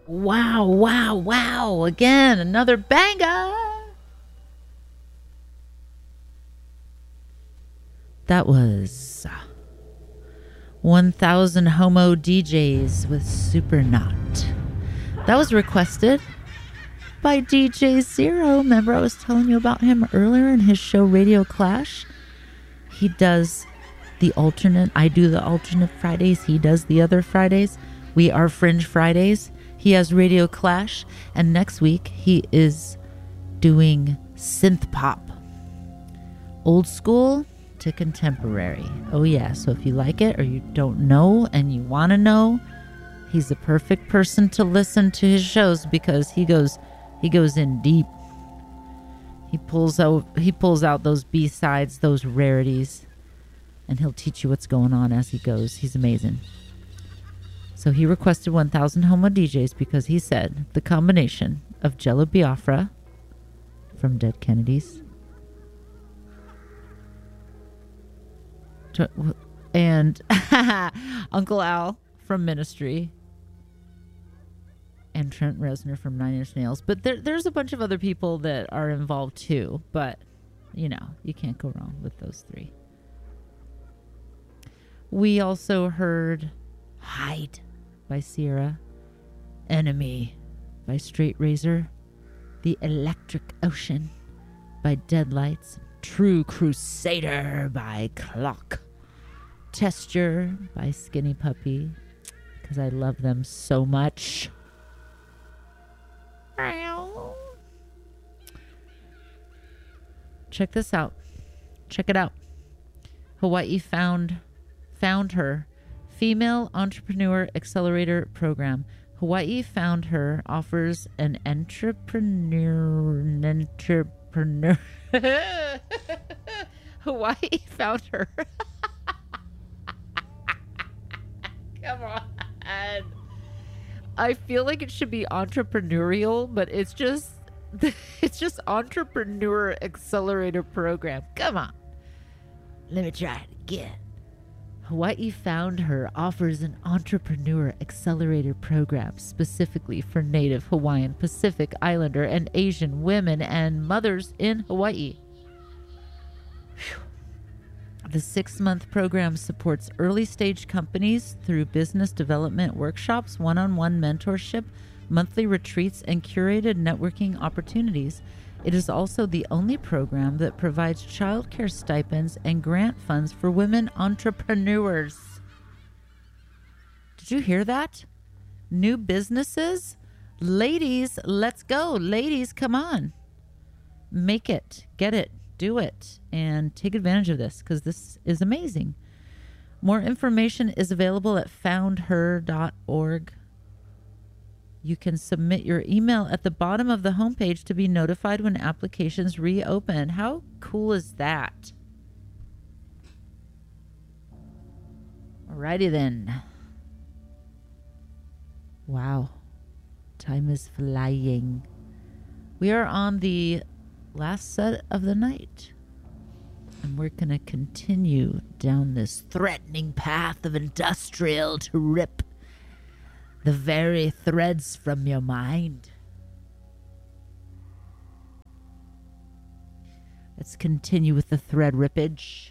Wow, wow, wow. Again, another banger. That was 1000 Homo DJs with Supernaut. That was requested by DJ Zero. Remember, I was telling you about him earlier in his show Radio Clash? He does the alternate. I do the alternate Fridays. He does the other Fridays. We are Fringe Fridays. He has Radio Clash. And next week, he is doing synth pop. Old school to contemporary. Oh yeah, so if you like it or you don't know and you want to know, he's the perfect person to listen to his shows because he goes in deep. He pulls out those B-sides, those rarities, and he'll teach you what's going on as he goes. He's amazing. So he requested 1000 Homo DJs because he said the combination of Jello Biafra from Dead Kennedys and Uncle Al from Ministry and Trent Reznor from Nine Inch Nails. But there's a bunch of other people that are involved too. But, you can't go wrong with those three. We also heard Hide by Sierra, Enemy by Straight Razor, The Electric Ocean by Deadlights, True Crusader by Clock, Testure by Skinny Puppy, because I love them so much. Check this out. Check it out. Hawaii found her Female Entrepreneur Accelerator Program. Hawaii Found Her offers an entrepreneur. Hawaii Found Her. Come on. I feel like it should be entrepreneurial, but it's just Entrepreneur Accelerator Program. Come on. Let me try it again. Hawaii Found Her offers an Entrepreneur Accelerator Program specifically for Native Hawaiian, Pacific Islander, and Asian women and mothers in Hawaii. Whew. The 6-month program supports early-stage companies through business development workshops, one-on-one mentorship, monthly retreats, and curated networking opportunities. It is also the only program that provides childcare stipends and grant funds for women entrepreneurs. Did you hear that? New businesses? Ladies, let's go. Ladies, come on. Make it. Get it. Do it. And take advantage of this because this is amazing. More information is available at foundher.org. You can submit your email at the bottom of the homepage to be notified when applications reopen. How cool is that? Alrighty then. Wow. Time is flying. We are on the last set of the night. And we're going to continue down this threatening path of industrial to rip the very threads from your mind. Let's continue with the thread rippage.